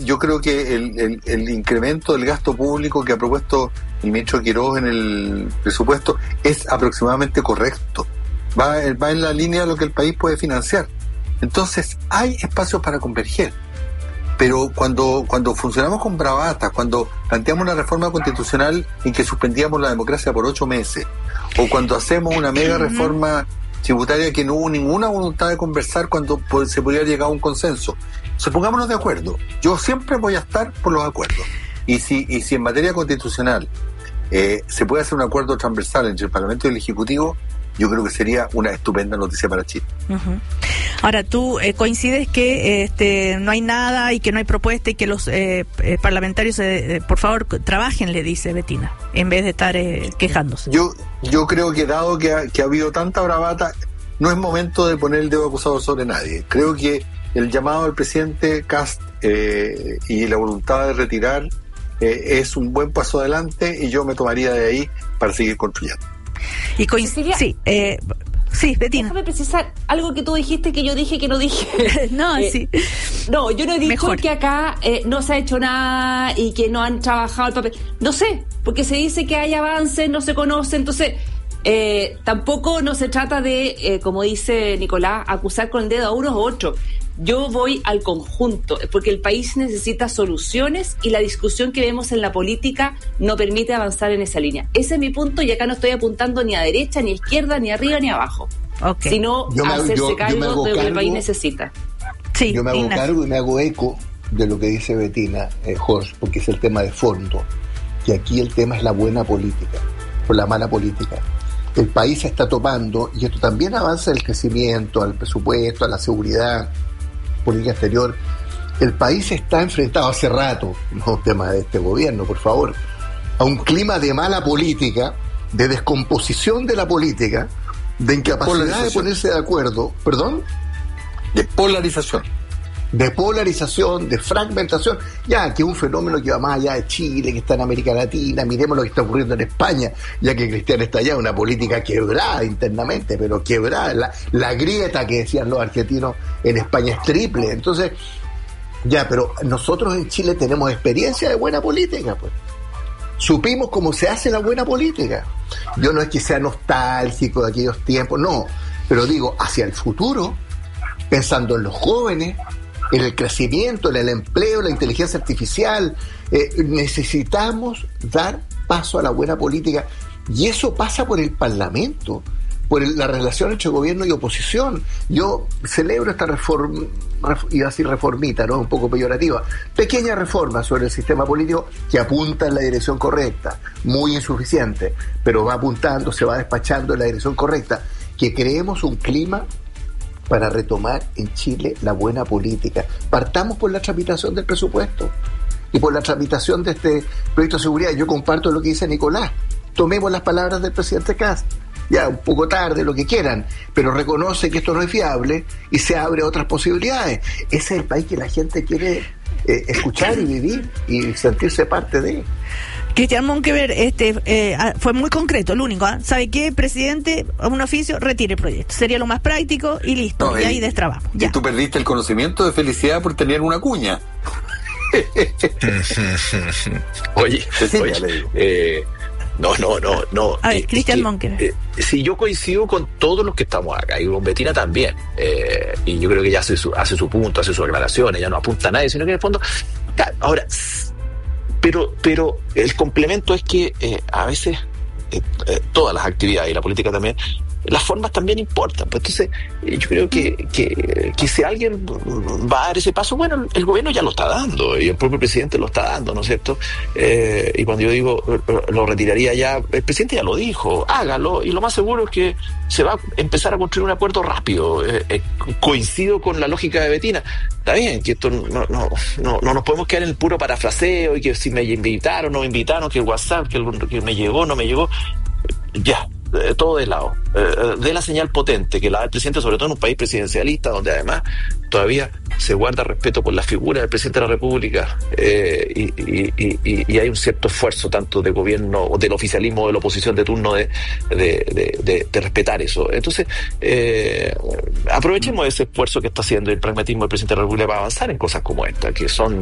yo creo que el incremento del gasto público que ha propuesto el ministro Quirós en el presupuesto es aproximadamente correcto. Va en la línea de lo que el país puede financiar. Entonces, hay espacios para converger. Pero cuando funcionamos con bravata, cuando planteamos una reforma constitucional en que suspendíamos la democracia por 8 meses, o cuando hacemos una mega reforma tributaria que no hubo ninguna voluntad de conversar cuando se podía llegar a un consenso. Entonces, pongámonos de acuerdo. Yo siempre voy a estar por los acuerdos. Y si en materia constitucional se puede hacer un acuerdo transversal entre el Parlamento y el Ejecutivo, yo creo que sería una estupenda noticia para Chile. Uh-huh. Ahora, ¿tú coincides que no hay nada y que no hay propuesta y que los parlamentarios, por favor, trabajen, le dice Bettina, en vez de estar quejándose? Yo creo que dado que ha habido tanta bravata, no es momento de poner el dedo acusador sobre nadie. Creo que el llamado del presidente Kast y la voluntad de retirar es un buen paso adelante, y yo me tomaría de ahí para seguir construyendo. Y sí, Bettina. Déjame precisar algo que tú dijiste que yo dije que no dije. Sí. No, yo no he dicho Mejor. que acá no se ha hecho nada y que no han trabajado el papel. No sé, porque se dice que hay avances, no se conoce, entonces tampoco no se trata de, como dice Nicolás, acusar con el dedo a unos u otros. Yo voy al conjunto, porque el país necesita soluciones y la discusión que vemos en la política no permite avanzar en esa línea. Ese es mi punto, y acá no estoy apuntando ni a derecha, ni a izquierda, ni arriba, ni abajo. Okay. Sino hacerse cargo de lo que el país necesita. Sí, yo me hago Ignacio. cargo y me hago eco de lo que dice Bettina, Jorge, porque es el tema de fondo, que aquí el tema es la buena política, o la mala política. El país se está tomando, y esto también avanza el crecimiento, al presupuesto, a la seguridad, política exterior. El país está enfrentado hace rato, no es tema de este gobierno, por favor, a un clima de mala política, de descomposición de la política, de incapacidad de ponerse de acuerdo, ¿perdón? De polarización. De polarización, de fragmentación, ya que es un fenómeno que va más allá de Chile, que está en América Latina. Miremos lo que está ocurriendo en España, ya que Cristian está allá, una política quebrada internamente, pero quebrada. La grieta que decían los argentinos en España es triple. Entonces, pero nosotros en Chile tenemos experiencia de buena política, pues. Supimos cómo se hace la buena política. Yo no es que sea nostálgico de aquellos tiempos, no, pero digo, hacia el futuro, pensando en los jóvenes, en el crecimiento, en el empleo, la inteligencia artificial, necesitamos dar paso a la buena política, y eso pasa por el Parlamento, por la relación entre gobierno y oposición. Yo celebro esta reforma, iba a decir reformita, ¿no? Un poco peyorativa, pequeña reforma sobre el sistema político que apunta en la dirección correcta, muy insuficiente, pero va apuntando, se va despachando en la dirección correcta, que creemos un clima para retomar en Chile la buena política. Partamos por la tramitación del presupuesto y por la tramitación de este proyecto de seguridad. Yo comparto lo que dice Nicolás. Tomemos las palabras del presidente Kast. Ya, un poco tarde, lo que quieran, pero reconoce que esto no es fiable y se abre otras posibilidades. Ese es el país que la gente quiere escuchar y vivir y sentirse parte de. Cristian Monkever fue muy concreto, el único. ¿Sabe qué, presidente? Un oficio, retire el proyecto. Sería lo más práctico y listo. Y ahí destrabamos. Y tú perdiste el conocimiento de felicidad por tener una cuña. Oye, no. A ver, Cristian Monkever. Sí, yo coincido con todos los que estamos acá, y con Bettina también. Y yo creo que ella hace su punto, hace sus aclaraciones, ella no apunta a nadie, sino que en el fondo. Claro, ahora. Pero el complemento es que a veces todas las actividades y la política también, las formas también importan. Pues entonces yo creo que si alguien va a dar ese paso, bueno, el gobierno ya lo está dando y el propio presidente lo está dando, ¿no es cierto? Y cuando yo digo lo retiraría ya, el presidente ya lo dijo, hágalo, y lo más seguro es que se va a empezar a construir un acuerdo rápido. Coincido con la lógica de Bettina. Está bien, que esto no nos podemos quedar en el puro parafraseo y que si me invitaron, no me invitaron, que el WhatsApp, que me llegó, no me llegó. Ya, todo de lado. De la señal potente que la da el presidente, sobre todo en un país presidencialista, donde además todavía se guarda respeto por la figura del presidente de la República, y hay un cierto esfuerzo tanto de gobierno, del oficialismo o de la oposición de turno de respetar eso. Entonces, aprovechemos ese esfuerzo que está haciendo el pragmatismo del presidente de la República para avanzar en cosas como esta, que son